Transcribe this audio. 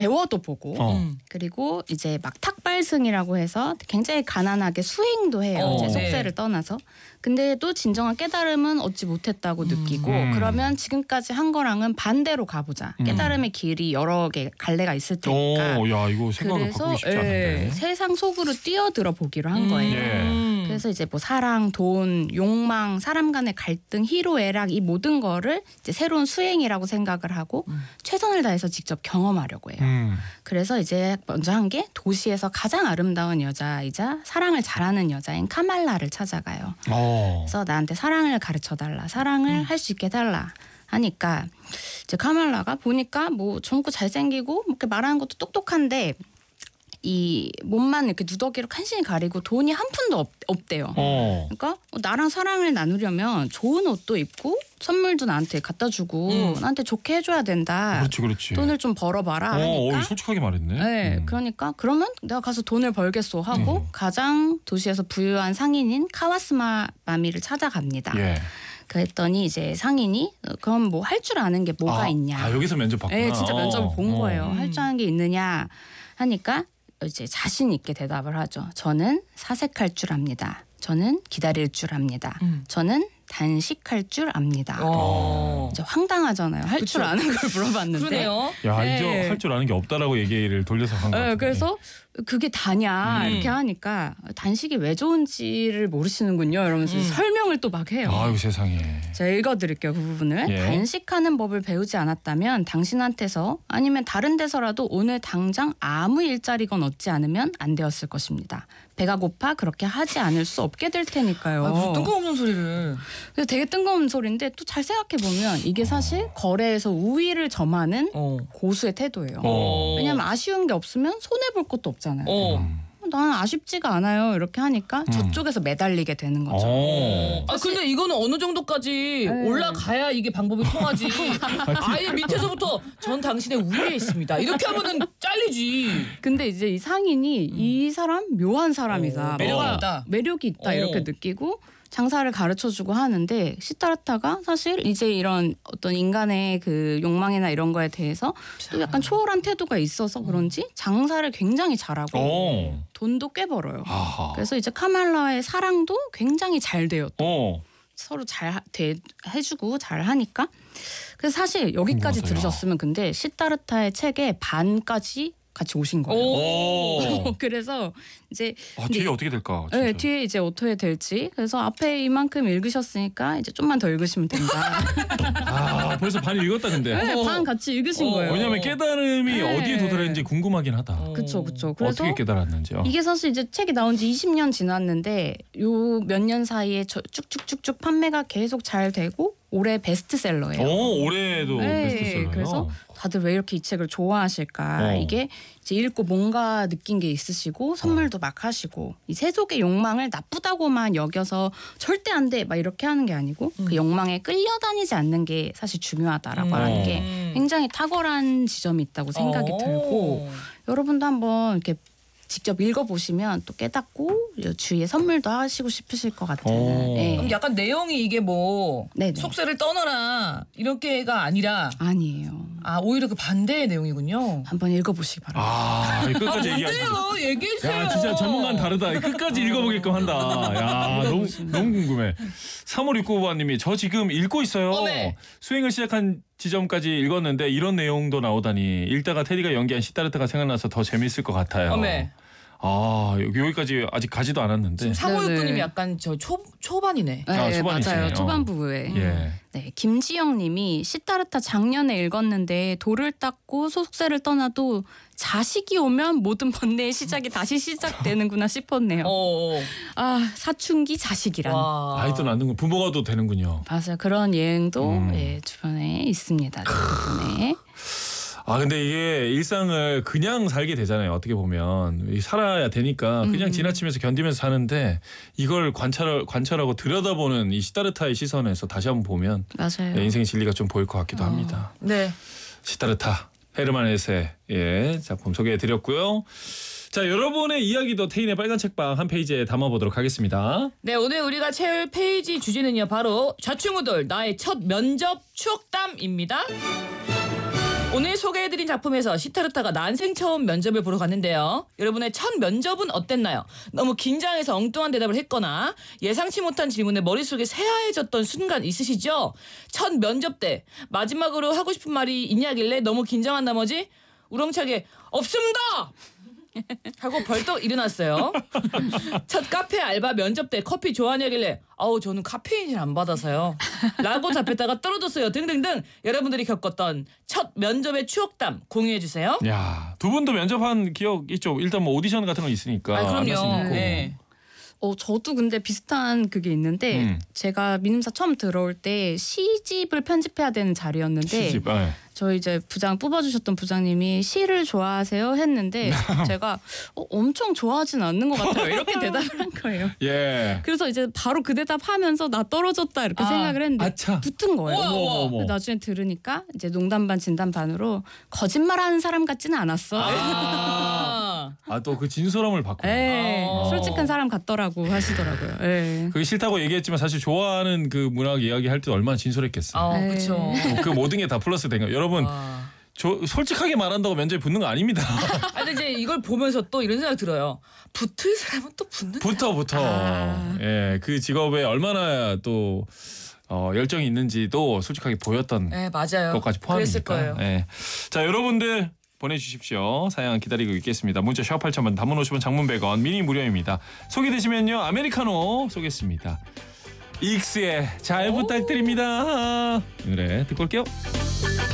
배워도 보고 그리고 이제 막 탁발승이라고 해서 굉장히 가난하게 수행도 해요. 이제 속세를 떠나서. 근데 또 진정한 깨달음은 얻지 못했다고 느끼고 그러면 지금까지 한 거랑은 반대로 가보자. 깨달음의 길이 여러 개 갈래가 있을 테니까. 야 이거 생각을 바꾸기 쉽지 않은데. 세상 속으로 뛰어들어 보기로 한 거예요. 그래서 이제 뭐 사랑, 돈, 욕망, 사람 간의 갈등, 희로애락 이 모든 거를 이제 새로운 수행이라고 생각을 하고 최선을 다해서 직접 경험하려고 해요. 그래서 이제 먼저 한 게 도시에서 가장 아름다운 여자이자 사랑을 잘하는 여자인 카말라를 찾아가요. 그래서 나한테 사랑을 가르쳐달라, 사랑을 할 수 있게 해달라 하니까 이제 카말라가 보니까 뭐 젊고 잘생기고 뭐 이렇게 말하는 것도 똑똑한데 이 몸만 이렇게 누더기로 간신히 가리고 돈이 한 푼도 없대요. 그러니까 나랑 사랑을 나누려면 좋은 옷도 입고 선물도 나한테 갖다 주고 나한테 좋게 해줘야 된다. 그렇지. 돈을 좀 벌어봐라 하니까. 솔직하게 말했네. 네, 그러니까 그러면 내가 가서 돈을 벌겠소 하고 가장 도시에서 부유한 상인인 카와스마 마미를 찾아갑니다. 그랬더니 이제 상인이 그럼 뭐 할 줄 아는 게 뭐가 있냐. 여기서 면접 봤구나. 네, 진짜 면접을 본 거예요. 할 줄 아는 게 있느냐 하니까 이제 자신 있게 대답을 하죠. 저는 사색할 줄 압니다. 저는 기다릴 줄 압니다. 저는 단식할 줄 압니다. 이제 황당하잖아요. 할 줄 아는 걸 물어봤는데. 그러네요. 야, 이제 할 줄 아는 게 없다라고 얘기를 돌려서 한 거 같아요. 그래서 그게 다냐 이렇게 하니까 단식이 왜 좋은지를 모르시는군요. 이러면서 설명을 또 막 해요. 아유 세상에. 제가 읽어드릴게요. 그 부분을. 단식하는 법을 배우지 않았다면 당신한테서 아니면 다른 데서라도 오늘 당장 아무 일자리건 얻지 않으면 안 되었을 것입니다. 배가 고파 그렇게 하지 않을 수 없게 될 테니까요. 무슨 뜬금없는 소리를. 그래서 되게 뜬금없는 소리인데 또 잘 생각해보면 이게 사실 거래에서 우위를 점하는 고수의 태도예요. 왜냐하면 아쉬운 게 없으면 손해볼 것도 없잖아요. 나는 아쉽지가 않아요. 이렇게 하니까 저쪽에서 매달리게 되는 거죠. 근데 이거는 어느 정도까지 올라가야 이게 방법이 통하지. 아예 밑에서부터 전 당신의 우위에 있습니다. 이렇게 하면은 잘리지. 근데 이제 이 상인이 이 사람 묘한 사람이다. 매력이 있다 이렇게 느끼고 장사를 가르쳐주고 하는데 시타르타가 사실 이제 이런 어떤 인간의 그 욕망이나 이런 거에 대해서 또 약간 초월한 태도가 있어서 그런지 장사를 굉장히 잘하고 돈도 꽤 벌어요. 그래서 이제 카말라의 사랑도 굉장히 잘 돼요. 서로 잘 해주고 잘 하니까. 그래서 사실 여기까지 들으셨으면 근데 시타르타의 책의 반까지 같이 오신 거예요. 그래서 이제 뒤에 어떻게 될까? 진짜. 네, 뒤에 이제 어떻게 될지. 그래서 앞에 이만큼 읽으셨으니까 이제 좀만 더 읽으시면 된다. 벌써 반 읽었다 근데. 네, 반 같이 읽으신 거예요. 왜냐하면 깨달음이 어디에 도달했는지 궁금하긴 하다. 그렇죠. 그래서 어떻게 깨달았는지요? 이게 사실 이제 책이 나온 지 20년 지났는데 요 몇 년 사이에 쭉쭉쭉쭉 판매가 계속 잘 되고 올해 베스트셀러예요. 올해도 베스트셀러예요. 그래서 다들 왜 이렇게 이 책을 좋아하실까? 이게 이제 읽고 뭔가 느낀 게 있으시고 선물도 막 하시고 이 세속의 욕망을 나쁘다고만 여겨서 절대 안 돼 막 이렇게 하는 게 아니고 그 욕망에 끌려다니지 않는 게 사실 중요하다라고 하는 게 굉장히 탁월한 지점이 있다고 생각이 들고 여러분도 한번 이렇게 직접 읽어보시면 또 깨닫고 주위에 선물도 하시고 싶으실 것 같아요. 그럼 약간 내용이 이게 뭐 속세를 떠나라 이렇게가 아니에요. 오히려 그 반대의 내용이군요. 한번 읽어보시기 바랍니다. 끝까지 어때요? 얘기해주세요. 야 진짜 전문가는 다르다. 끝까지 읽어보게끔 한다. 야 너무 궁금해. 3569번님이 저 지금 읽고 있어요. 수행을 시작한 지점까지 읽었는데 이런 내용도 나오다니 읽다가 테디가 연기한 시타르타가 생각나서 더 재밌을 것 같아요. 여기까지 아직 가지도 않았는데. 3569님이 약간 저 초반이네. 초반이시네요. 맞아요. 초반부에. 네, 김지영님이 시타르타 작년에 읽었는데 돌을 닦고 속세를 떠나도 자식이 오면 모든 번뇌의 시작이 다시 시작되는구나 싶었네요. 사춘기 자식이란. 아이도 낳는 부모가 도 되는군요. 맞아요. 그런 예행도 주변에 있습니다. 덕분에. 근데 이게 일상을 그냥 살게 되잖아요. 어떻게 보면 살아야 되니까 그냥 지나치면서 견디면서 사는데 이걸 관찰하고 들여다보는 이 시타르타의 시선에서 다시 한번 보면 맞아요. 인생의 진리가 좀 보일 것 같기도 합니다. 시타르타 헤르만 헤세의 작품 소개해드렸고요. 자, 여러분의 이야기도 태인의 빨간 책방 한 페이지에 담아보도록 하겠습니다. 네, 오늘 우리가 채울 페이지 주제는요. 바로 좌충우돌 나의 첫 면접 추억담입니다. 오늘 소개해드린 작품에서 시타르타가 난생 처음 면접을 보러 갔는데요. 여러분의 첫 면접은 어땠나요? 너무 긴장해서 엉뚱한 대답을 했거나 예상치 못한 질문에 머릿속에 새하얘졌던 순간 있으시죠? 첫 면접 때 마지막으로 하고 싶은 말이 있냐길래 너무 긴장한 나머지 우렁차게 없습니다! 하고 벌떡 일어났어요. 첫 카페 알바 면접 때 커피 좋아하냐길래 아우 저는 카페인을 안 받아서요 라고 답했다가 떨어졌어요 등등등 여러분들이 겪었던 첫 면접의 추억담 공유해주세요. 야, 두 분도 면접한 기억 있죠? 일단 뭐 오디션 같은 거 있으니까. 아, 그럼요. 하나씩 있고. 네. 저도 근데 비슷한 그게 있는데 제가 민음사 처음 들어올 때 시집을 편집해야 되는 자리였는데 시집, 네. 저희 이제 부장 뽑아주셨던 부장님이 시를 좋아하세요 했는데 제가 엄청 좋아하진 않는 것 같아요 이렇게 대답을 한 거예요. 예. 그래서 이제 바로 그 대답하면서 나 떨어졌다 이렇게 생각을 했는데 아차. 붙은 거예요. 어머. 그래서 나중에 들으니까 이제 농담 반 진담 반으로 거짓말하는 사람 같지는 않았어. 또 그 진솔함을 받고. 네, 솔직한 사람 같더라고 하시더라고요. 네. 그게 싫다고 얘기했지만 사실 좋아하는 그 문학 이야기 할 때 얼마나 진솔했겠어요. 그렇죠. 그 모든 게 다 플러스 된 거예요. 여러분 솔직하게 말한다고 면접에 붙는 거 아닙니다. 근데 이제 이걸 보면서 또 이런 생각 들어요. 붙을 사람은 또 붙는다. 붙어. 예, 그 직업에 얼마나 또 열정이 있는지도 솔직하게 보였던 네, 맞아요. 것까지 포함이니까. 그랬을 거예요. 예. 자, 여러분들 보내주십시오. 사연 기다리고 있겠습니다. 문자 샵 8000번, 단문 50원, 장문 100원, 미니 무료입니다. 소개되시면요 아메리카노 쏘겠습니다. 익스의 잘 부탁드립니다. 이 노래 듣고 올게요.